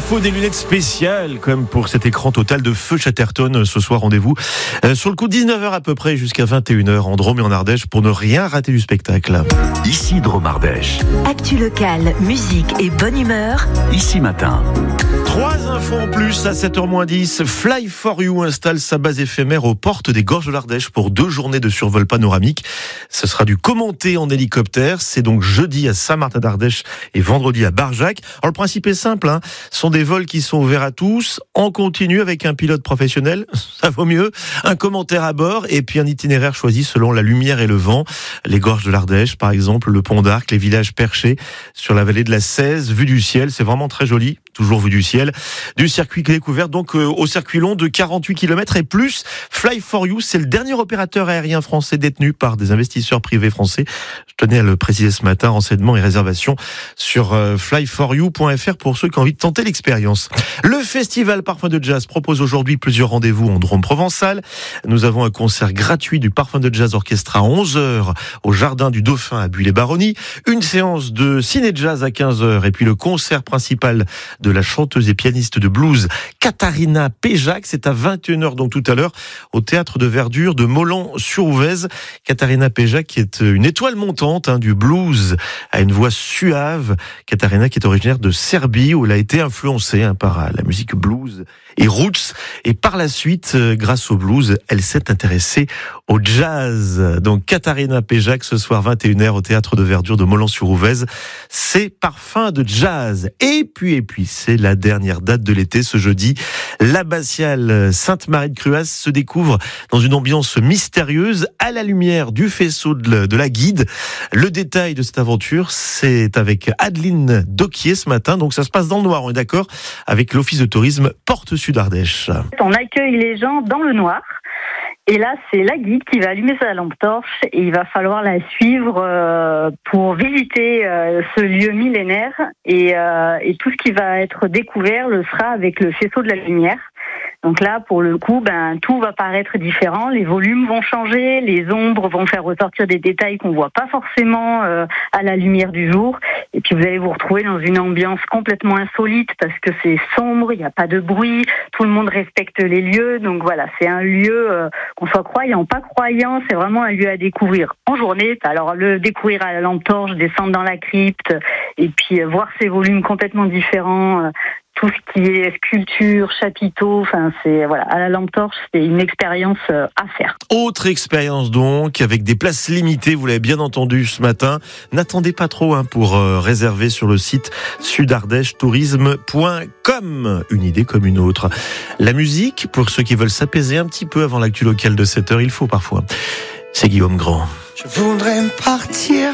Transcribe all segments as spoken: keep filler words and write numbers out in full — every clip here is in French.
faut des lunettes spéciales comme pour cet écran total de Feu Chatterton. Ce soir, rendez-vous euh, sur le coup de dix-neuf heures à peu près jusqu'à vingt et une heures en Drôme et en Ardèche pour ne rien rater du spectacle. Ici Drôme Ardèche. Actu locale, musique et bonne humeur. Ici Matin. Trois infos en plus à sept heures moins dix. Fly for You installe sa base éphémère aux portes des Gorges de l'Ardèche pour deux journées de survol panoramique. Ce sera du commenté en hélicoptère. C'est donc jeudi à Saint-Martin d'Ardèche et vendredi à Barjac. Alors le principe est simple, hein. Ce sont des vols qui sont ouverts à tous, en continu avec un pilote professionnel, ça vaut mieux, un commentaire à bord et puis un itinéraire choisi selon la lumière et le vent. Les Gorges de l'Ardèche par exemple, le Pont d'Arc, les villages perchés sur la vallée de la Cèze, vue du ciel, c'est vraiment très joli. Toujours vue du ciel, du circuit découvert donc euh, au circuit long de quarante-huit kilomètres et plus. Fly for You, c'est le dernier opérateur aérien français détenu par des investisseurs privés français. Je tenais à le préciser ce matin, renseignements et réservations sur euh, fly for you point f r pour ceux qui ont envie de tenter l'expérience. Le festival Parfum de Jazz propose aujourd'hui plusieurs rendez-vous en Drôme provençal. Nous avons un concert gratuit du Parfum de Jazz Orchestra à onze heures au Jardin du Dauphin à Buis-les-Baronnies, une séance de ciné-jazz à quinze heures et puis le concert principal de la chanteuse et pianiste de blues Katharina Péjac. C'est à vingt et une heures donc tout à l'heure au Théâtre de Verdure de Molan-sur-Ouvèze. Katharina Péjac qui est une étoile montante hein, du blues, à une voix suave. Katharina qui est originaire de Serbie où elle a été influencée hein, par la musique blues et roots. Et par la suite, euh, grâce au blues, elle s'est intéressée au jazz. Donc Katharina Péjac ce soir vingt et une heures au Théâtre de Verdure de Molan-sur-Ouvèze. C'est Parfum de Jazz. Et puis, et puis, c'est la dernière date de l'été, ce jeudi. L'abbatiale Sainte-Marie-de-Cruas se découvre dans une ambiance mystérieuse à la lumière du faisceau de la Guide. Le détail de cette aventure, c'est avec Adeline Doquier ce matin. Donc ça se passe dans le noir, on est d'accord, avec l'Office de tourisme Porte Sud Ardèche. On accueille les gens dans le noir. Et là, c'est la guide qui va allumer sa lampe torche et il va falloir la suivre euh, pour visiter euh, ce lieu millénaire. Et, euh, et tout ce qui va être découvert le sera avec le faisceau de la lumière. Donc là, pour le coup, ben tout va paraître différent. Les volumes vont changer, les ombres vont faire ressortir des détails qu'on voit pas forcément euh, à la lumière du jour. Et puis vous allez vous retrouver dans une ambiance complètement insolite parce que c'est sombre, il n'y a pas de bruit, tout le monde respecte les lieux. Donc voilà, c'est un lieu euh, qu'on soit croyant, pas croyant, c'est vraiment un lieu à découvrir en journée. Alors le découvrir à la lampe torche, descendre dans la crypte et puis euh, voir ces volumes complètement différents. Euh, tout ce qui est sculpture, chapiteaux, enfin c'est voilà, à la lampe torche, c'est une expérience à faire. Autre expérience donc, avec des places limitées, vous l'avez bien entendu ce matin. N'attendez pas trop hein, pour euh, réserver sur le site sud ardèche tourisme point com. Une idée comme une autre. La musique, pour ceux qui veulent s'apaiser un petit peu avant l'actu locale de sept heures, il faut parfois. C'est Guillaume Grand. Je voudrais partir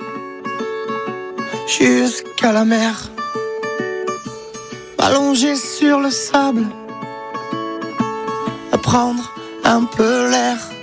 jusqu'à la mer, allongé sur le sable, à prendre un peu l'air.